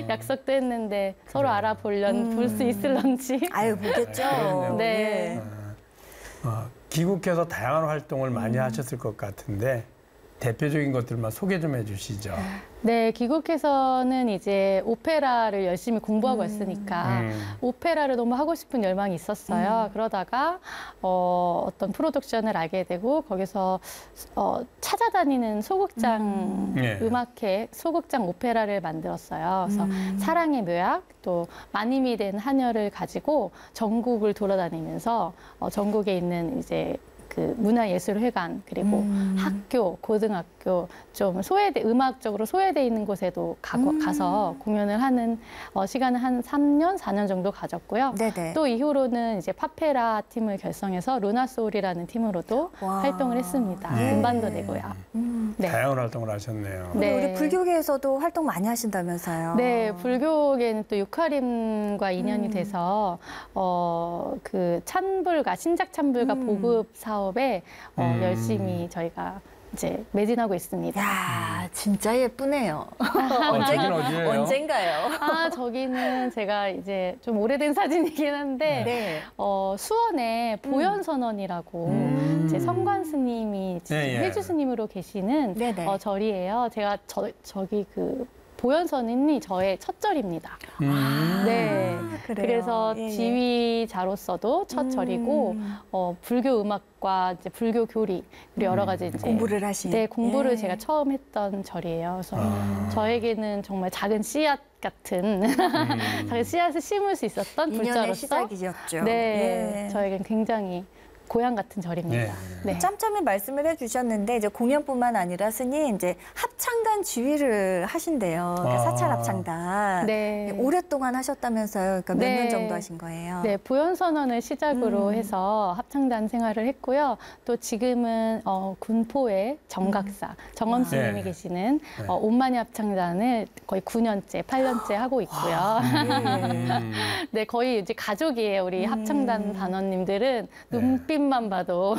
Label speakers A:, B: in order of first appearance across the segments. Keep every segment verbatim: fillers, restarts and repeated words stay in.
A: 약속도 했는데 서로 알아보련
B: 음.
A: 볼 수 있을런지.
B: 아유, 보겠죠.
C: 그렇네요.
A: 네.
C: 어, 귀국해서 다양한 활동을 많이
A: 음.
C: 하셨을 것 같은데 대표적인 것들만 소개 좀 해주시죠.
A: 네, 귀국해서는 이제 오페라를 열심히 공부하고
B: 음.
A: 있으니까
C: 음.
A: 오페라를 너무 하고 싶은 열망이 있었어요.
B: 음.
A: 그러다가 어, 어떤 프로덕션을 알게 되고 거기서 어, 찾아다니는 소극장
B: 음.
C: 예.
A: 음악회, 소극장 오페라를 만들었어요. 그래서
B: 음.
A: 사랑의 묘약, 또 마님이 된 하녀를 가지고 전국을 돌아다니면서 어, 전국에 있는 이제 그 문화예술회관 그리고
B: 음.
A: 학교, 고등학교 좀 소외돼 음악적으로 소외돼 있는 곳에도 가고,
B: 음.
A: 가서 공연을 하는 어, 시간을 한 삼 년, 사 년 정도 가졌고요.
B: 네네.
A: 또 이후로는 이제 파페라 팀을 결성해서 루나소울이라는 팀으로도
B: 와.
A: 활동을 했습니다.
C: 예.
A: 음반도 내고요.
B: 음.
A: 네.
C: 다양한 활동을 하셨네요.
A: 네.
B: 우리 불교계에서도 활동 많이 하신다면서요.
A: 네, 불교계는 또 유카림과 인연이
B: 음.
A: 돼서 어, 그 찬불가 신작 찬불가
B: 음.
A: 보급 사업에 어,
C: 음.
A: 열심히 저희가 이제 매진하고 있습니다.
B: 야, 진짜 예쁘네요.
C: 여긴 어디예요?
B: 언젠가요?
A: 아, 저기는 제가 이제 좀 오래된 사진이긴 한데
B: 네.
A: 어, 수원에 보현선원이라고
C: 음.
A: 제 성관 스님이 지금
C: 예, 예.
A: 회주 스님으로 계시는
B: 네네.
A: 어, 절이에요. 제가 저, 저기 그 보현선인이 저의 첫 절입니다.
C: 음.
A: 네.
B: 그래요.
A: 그래서
B: 예, 예.
A: 지휘자로서도 첫
B: 음.
A: 절이고 어, 불교 음악과 이제 불교 교리 그리고 여러 가지 이제
B: 공부를 하신.
A: 네 공부를
B: 예.
A: 제가 처음 했던 절이에요. 그래서
C: 아.
A: 저에게는 정말 작은 씨앗 같은
C: 음.
A: 작은 씨앗을 심을 수 있었던
B: 인연의
A: 불자로서
B: 시작이었죠.
A: 네
B: 예.
A: 저에겐 굉장히 고향 같은 절입니다.
C: 네.
A: 네.
B: 짬짬이 말씀을 해주셨는데 이제 공연뿐만 아니라 스님 이제 합창단 지휘를 하신대요. 그러니까
C: 아.
B: 사찰 합창단.
A: 네.
B: 오랫동안 하셨다면서요. 그러니까 몇 년
A: 네.
B: 정도 하신 거예요?
A: 네, 보현선언을 시작으로
B: 음.
A: 해서 합창단 생활을 했고요. 또 지금은 어, 군포의 정각사, 정엄
B: 와.
A: 스님이
C: 네.
A: 계시는
C: 네.
A: 어, 온마니 합창단을 거의 구 년째, 팔 년째 하고 있고요.
C: 음.
A: 네, 거의 이제 가족이에요. 우리
B: 음.
A: 합창단 단원님들은
C: 네.
A: 눈빛만 봐도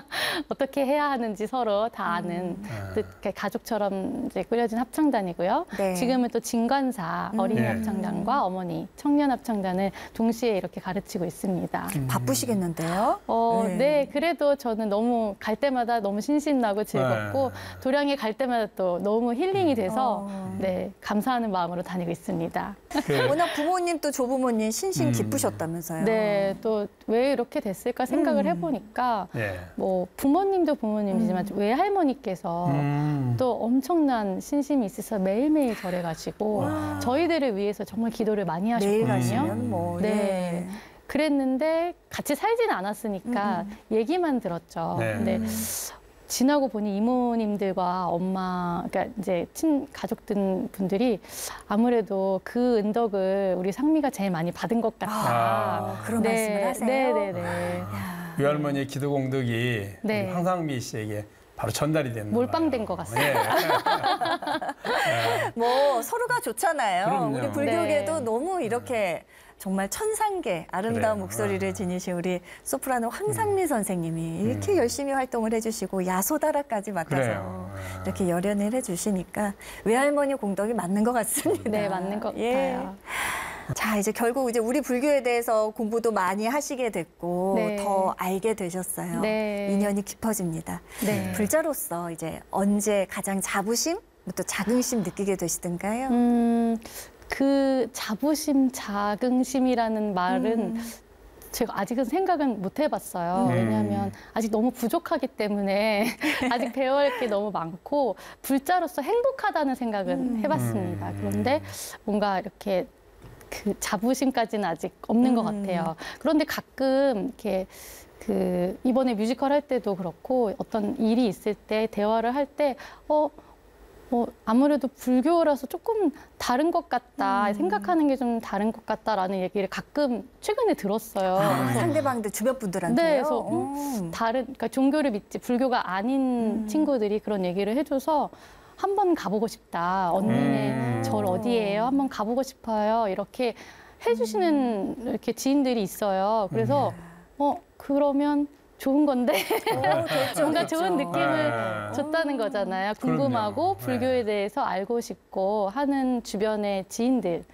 A: 어떻게 해야 하는지 서로 다 아는
C: 아.
A: 듯 이렇게 가족처럼 이제 꾸려진 합창단이고요.
B: 네.
A: 지금은 또 진관사 어린이
C: 네.
A: 합창단과 어머니 청년 합창단을 동시에 이렇게 가르치고 있습니다.
B: 바쁘시겠는데요?
A: 어,
B: 네.
A: 네. 그래도 저는 너무 갈 때마다 너무 신신나고 즐겁고
C: 네.
A: 도량에 갈 때마다 또 너무 힐링이 돼서
B: 어.
A: 네, 감사하는 마음으로 다니고 있습니다.
C: 그,
B: 워낙 부모님 또 조부모님 신신
C: 음.
B: 기쁘셨다면서요.
A: 네, 또 왜 이렇게 됐을까 생각을
B: 음.
A: 해보니까
C: 예.
A: 뭐 부모님도 부모님이지만
B: 음.
A: 외할머니께서
C: 음.
A: 또 엄청난 신심이 있어서 매일매일 절해가지고
C: 와.
A: 저희들을 위해서 정말 기도를 많이
B: 매일
A: 하셨거든요.
B: 가시면 뭐.
A: 네. 그랬는데 같이 살지는 않았으니까
B: 음.
A: 얘기만 들었죠.
C: 네.
A: 근데
B: 음.
A: 지나고 보니 이모님들과 엄마, 그러니까 이제 친 가족들 분들이 아무래도 그 은덕을 우리 상미가 제일 많이 받은 것 같다.
C: 아.
B: 그런 말씀을 하세요?
A: 네, 네, 네.
B: 야.
C: 외할머니의 기도 공덕이
A: 네.
C: 우리 황상미 씨에게 바로 전달이 됐나 봐요.
A: 몰빵된 것 같습니다.
C: 예.
B: 뭐 서로가 좋잖아요.
C: 그럼요.
B: 우리 불교계도
A: 네.
B: 너무 이렇게 정말 천상계 아름다운
C: 그래요.
B: 목소리를
C: 아.
B: 지니신 우리 소프라노 황상미 선생님이 이렇게
C: 음.
B: 열심히 활동을 해주시고 야소다라까지 맡아서
C: 그래요. 아.
B: 이렇게 열연을 해주시니까 외할머니 공덕이 맞는 것 같습니다.
A: 네, 맞는 것
B: 예.
A: 같아요.
B: 자, 이제 결국 이제 우리 불교에 대해서 공부도 많이 하시게 됐고
A: 네.
B: 더 알게 되셨어요.
A: 네.
B: 인연이 깊어집니다.
A: 네.
B: 불자로서 이제 언제 가장 자부심, 또 자긍심 느끼게 되시던가요?
A: 음, 그 자부심, 자긍심이라는 말은
B: 음.
A: 제가 아직은 생각은 못 해봤어요.
B: 음.
A: 왜냐하면 아직 너무 부족하기 때문에 아직 배워야 할 게 너무 많고 불자로서 행복하다는 생각은
B: 음.
A: 해봤습니다.
C: 음.
A: 그런데 뭔가 이렇게 그 자부심까지는 아직 없는 것
B: 음.
A: 같아요. 그런데 가끔 이렇게 그 이번에 뮤지컬 할 때도 그렇고 어떤 일이 있을 때 대화를 할 때 어, 뭐 아무래도 불교라서 조금 다른 것 같다,
B: 음.
A: 생각하는 게 좀 다른 것 같다라는 얘기를 가끔 최근에 들었어요.
B: 아,
A: 그래서
B: 상대방들 주변 분들한테요.
A: 네, 그래서
B: 음.
A: 다른 그러니까 종교를 믿지 불교가 아닌
B: 음.
A: 친구들이 그런 얘기를 해줘서 한번 가보고 싶다. 언니네
C: 음.
A: 절 어디예요? 한번 가보고 싶어요. 이렇게 해주시는
B: 음.
A: 이렇게 지인들이 있어요. 그래서 어 그러면 좋은 건데
B: 오, 됐죠,
A: 뭔가
B: 됐죠.
A: 좋은 느낌을
C: 네.
A: 줬다는 거잖아요. 궁금하고
C: 그럼요.
A: 불교에
C: 네.
A: 대해서 알고 싶고 하는 주변의 지인들